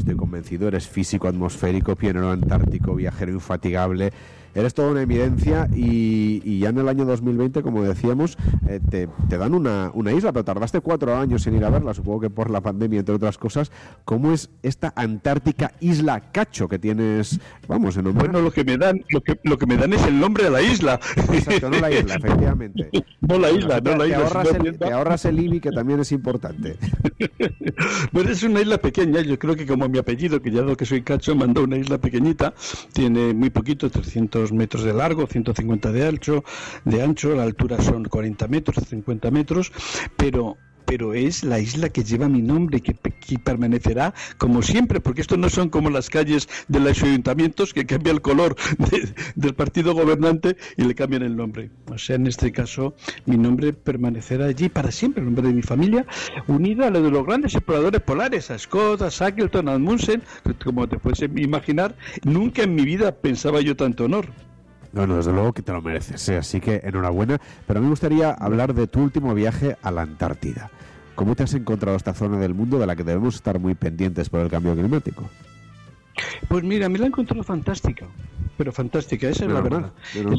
estoy convencido, eres físico atmosférico, pionero antártico, viajero infatigable. Eres toda una evidencia y ya en el año 2020, como decíamos, te dan una isla, pero tardaste 4 años en ir a verla, supongo que por la pandemia, entre otras cosas. ¿Cómo es esta Antártica Isla Cacho que tienes, vamos, en homenaje? Bueno, lo que me dan es el nombre de la isla. Exacto, no la isla, efectivamente. No la isla, no la isla. Te ahorras el IBI, que también es importante. Pues es una isla pequeña, yo creo que como mi apellido, que ya lo que soy Cacho, mandó una isla pequeñita, tiene muy poquito, 300 metros de largo, 150 de ancho, la altura son 40 metros, 50 metros, pero es la isla que lleva mi nombre y que permanecerá como siempre, porque esto no son como las calles de los ayuntamientos que cambia el color del partido gobernante y le cambian el nombre. O sea, en este caso, mi nombre permanecerá allí para siempre, el nombre de mi familia, unido a lo de los grandes exploradores polares, a Scott, a Shackleton, a Amundsen, como te puedes imaginar. Nunca en mi vida pensaba yo tanto honor. No, desde luego que te lo mereces, así que enhorabuena. Pero a mí me gustaría hablar de tu último viaje a la Antártida. ¿Cómo te has encontrado esta zona del mundo de la que debemos estar muy pendientes por el cambio climático? Pues mira, me la he encontrado fantástica, pero fantástica, esa es la verdad.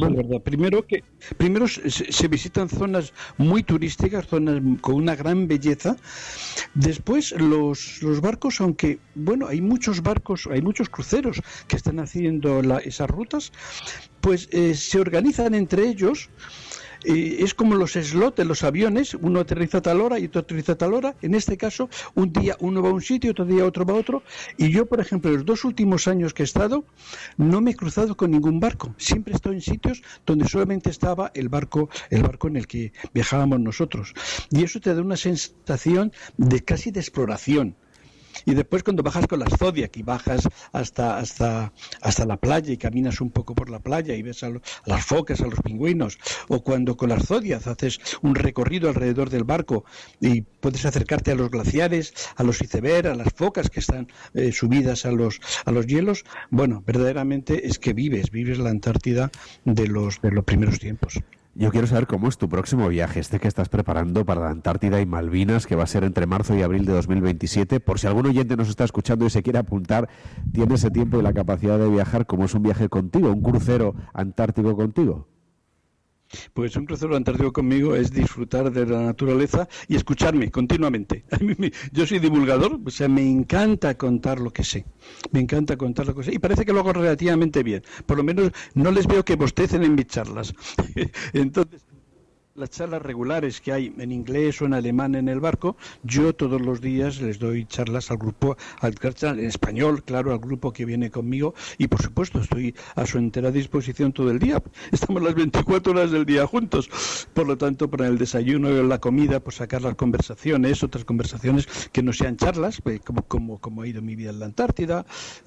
Primero se visitan zonas muy turísticas, zonas con una gran belleza. Después los barcos, aunque bueno, hay muchos barcos, hay muchos cruceros que están haciendo esas rutas, pues se organizan entre ellos. Es como los slots de los aviones, uno aterriza a tal hora y otro aterriza a tal hora. En este caso, un día uno va a un sitio, otro día otro va a otro. Y yo, por ejemplo, los 2 últimos años que he estado, no me he cruzado con ningún barco. Siempre he estado en sitios donde solamente estaba el barco en el que viajábamos nosotros. Y eso te da una sensación de casi de exploración. Y después cuando bajas con las Zodiac y bajas hasta la playa y caminas un poco por la playa y ves a las focas, a los pingüinos, o cuando con las Zodiac haces un recorrido alrededor del barco y puedes acercarte a los glaciares, a los icebergs, a las focas que están subidas a los hielos, bueno, verdaderamente es que vives la Antártida de los primeros tiempos. Yo quiero saber cómo es tu próximo viaje, que estás preparando para la Antártida y Malvinas, que va a ser entre marzo y abril de 2027. Por si algún oyente nos está escuchando y se quiere apuntar, tiene ese tiempo y la capacidad de viajar, ¿cómo es un viaje contigo, un crucero antártico contigo? Pues un crucero antártico conmigo es disfrutar de la naturaleza y escucharme continuamente. Yo soy divulgador, o sea, me encanta contar lo que sé. Y parece que lo hago relativamente bien. Por lo menos no les veo que bostecen en mis charlas. Entonces, las charlas regulares que hay en inglés o en alemán en el barco, yo todos los días les doy charlas al grupo, en español, claro, al grupo que viene conmigo, y por supuesto estoy a su entera disposición todo el día. Estamos las 24 horas del día juntos, por lo tanto, para el desayuno y la comida, pues sacar las conversaciones, otras conversaciones que no sean charlas, como ha ido mi vida en la Antártida,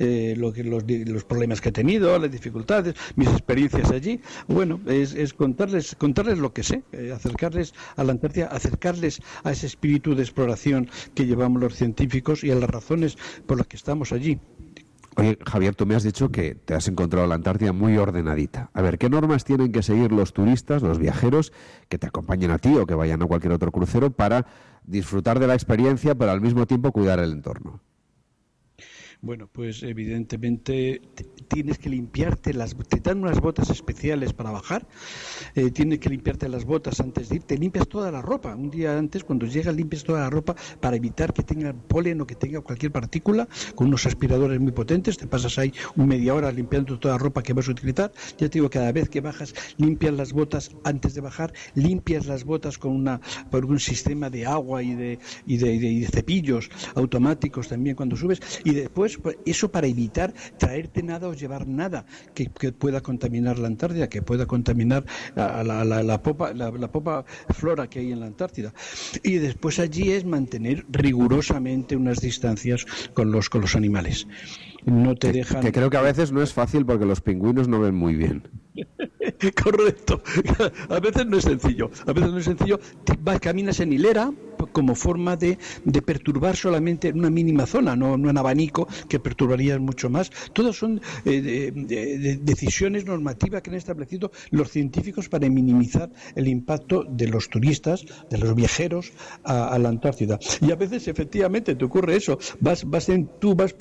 los problemas que he tenido, las dificultades, mis experiencias allí. Bueno, es contarles lo que sé. Acercarles a la Antártida, acercarles a ese espíritu de exploración que llevamos los científicos y a las razones por las que estamos allí. Oye, Javier, tú me has dicho que te has encontrado la Antártida muy ordenadita. A ver, ¿qué normas tienen que seguir los turistas, los viajeros que te acompañen a ti o que vayan a cualquier otro crucero para disfrutar de la experiencia, pero al mismo tiempo cuidar el entorno? Bueno, pues evidentemente tienes que limpiarte te dan unas botas especiales para bajar, tienes que limpiarte las botas antes de ir, te limpias toda la ropa, un día antes cuando llegas limpias toda la ropa para evitar que tenga polen o que tenga cualquier partícula, con unos aspiradores muy potentes, te pasas ahí media hora limpiando toda la ropa que vas a utilizar. Ya te digo, cada vez que bajas, limpias las botas antes de bajar, limpias las botas por un sistema de agua y de cepillos automáticos también cuando subes, y después eso para evitar traerte nada o llevar nada que pueda contaminar la Antártida, que pueda contaminar a la popa flora que hay en la Antártida. Y después allí es mantener rigurosamente unas distancias con los animales. No te dejan... Que creo que a veces no es fácil porque los pingüinos no ven muy bien. Correcto. A veces no es sencillo. Caminas en hilera como forma de perturbar solamente una mínima zona, no un abanico que perturbaría mucho más. Todas son decisiones normativas que han establecido los científicos para minimizar el impacto de los turistas, de los viajeros a la Antártida. Y a veces efectivamente te ocurre eso. Vas